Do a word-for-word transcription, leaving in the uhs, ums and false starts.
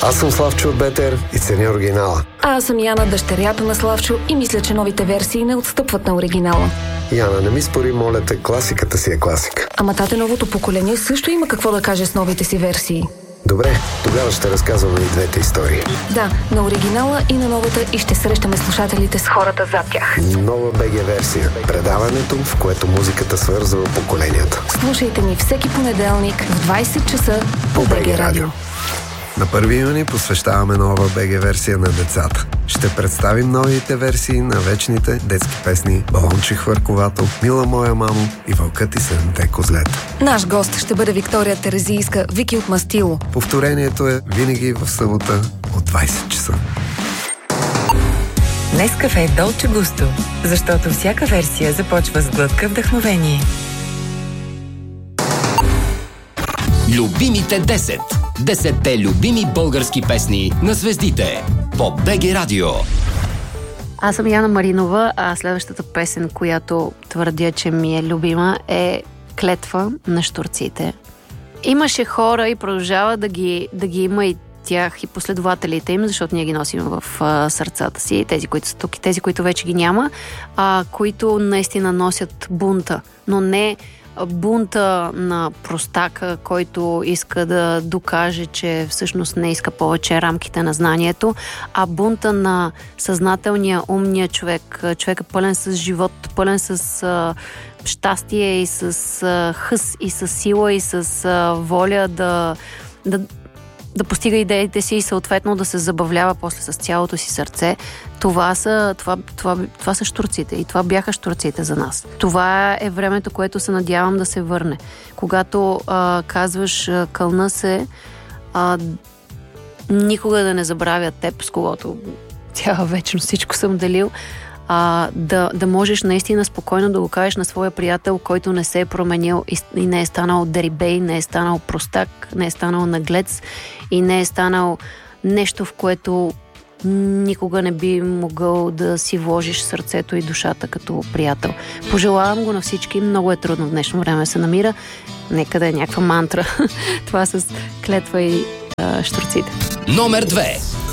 Аз съм Славчо от Бетер и ценя оригинала. А аз съм Яна, дъщерята на Славчо, и мисля, че новите версии не отстъпват на оригинала. Яна, не ми спори, моля те, класиката си е класика. Ама тате, новото поколение също има какво да каже с новите си версии. Добре, тогава ще разказваме и двете истории. Да, на оригинала и на новата, и ще срещаме слушателите с хората зад тях. Нова БГ версия. Предаването, в което музиката свързва поколенията. Слушайте ни всеки понеделник в двайсет часа по БГ Радио. На първи юни посвещаваме нова БГ версия на децата. Ще представим новите версии на вечните детски песни Балонче хвърковато, Мила моя мамо и Вълкът и седемте козлета. Наш гост ще бъде Виктория Терезийска, Вики от Мастило. Повторението е винаги в събота от двайсет часа. Нескафе Долче Густо, защото всяка версия започва с глътка вдъхновение. Любимите десет. Десетте любими български песни на звездите по БГ Радио. Аз съм Яна Маринова, а следващата песен, която твърдя, че ми е любима, е Клетва на Щурците. Имаше хора и продължава да ги, да ги има и тях, и последователите им, защото ние ги носим в а, сърцата си, тези, които са тук и тези, които вече ги няма, а, които наистина носят бунта, но не бунта на простака, който иска да докаже, че всъщност не иска повече рамките на знанието, а бунта на съзнателния, умния човек, човека пълен с живот, пълен с а, щастие и с а, хъс, и с сила, и с а, воля да, да да постига идеите си и съответно да се забавлява после с цялото си сърце. Това са, това, това, това са щурците и това бяха щурците за нас. Това е времето, което се надявам да се върне. Когато а, казваш кълна се, а, никога да не забравя теб, с когото цяла вечност всичко съм делил, А, да, да можеш наистина спокойно да го кажеш на своя приятел, който не се е променил и, и не е станал дерибей, не е станал простак, не е станал наглец и не е станал нещо, в което никога не би могъл да си вложиш сърцето и душата като приятел. Пожелавам го на всички. Много е трудно в днешно време се намира. Нека да е някаква мантра. Това с Клетва и а, Щурците. Номер две.